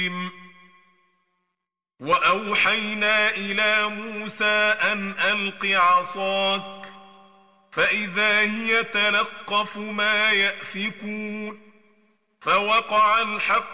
وأوحينا إلى موسى أن ألق عصاك فإذا هي تلقف ما يأفكون فوقع الحق